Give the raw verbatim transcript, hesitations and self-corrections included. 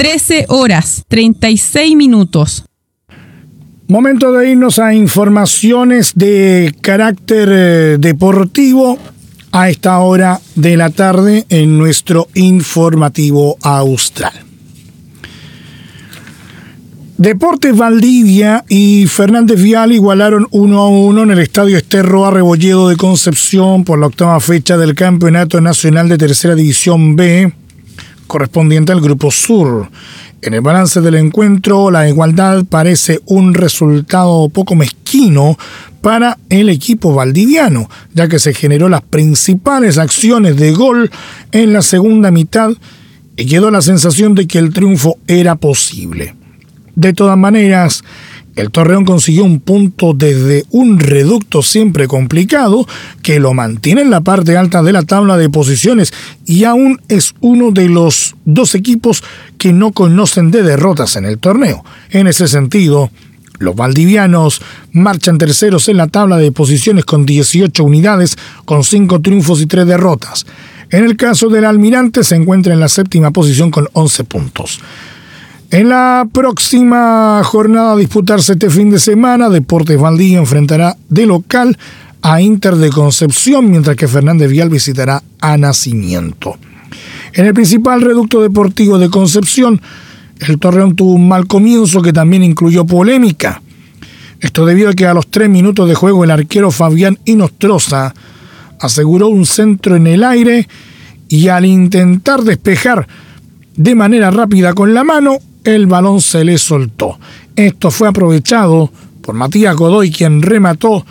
trece horas, treinta y seis minutos. Momento de irnos a informaciones de carácter eh, deportivo a esta hora de la tarde en nuestro informativo austral. Deportes Valdivia y Fernández Vial igualaron uno a uno en el Estadio Esterro Arrebolledo de Concepción por la octava fecha del Campeonato Nacional de Tercera División B, correspondiente al Grupo Sur. En el balance del encuentro, la igualdad parece un resultado poco mezquino para el equipo valdiviano, ya que se generó las principales acciones de gol en la segunda mitad y quedó la sensación de que el triunfo era posible. De todas maneras, el Torreón consiguió un punto desde un reducto siempre complicado que lo mantiene en la parte alta de la tabla de posiciones y aún es uno de los dos equipos que no conocen de derrotas en el torneo. En ese sentido, los valdivianos marchan terceros en la tabla de posiciones con dieciocho unidades, con cinco triunfos y tres derrotas. En el caso del Almirante se encuentra en la séptima posición con once puntos. En la próxima jornada a disputarse este fin de semana, Deportes Valdivia enfrentará de local a Inter de Concepción, mientras que Fernández Vial visitará a Nacimiento. En el principal reducto deportivo de Concepción, el Torreón tuvo un mal comienzo que también incluyó polémica. Esto debido a que a los tres minutos de juego el arquero Fabián Inostroza aseguró un centro en el aire y al intentar despejar de manera rápida con la mano, el balón se le soltó. Esto fue aprovechado por Matías Godoy, quien remató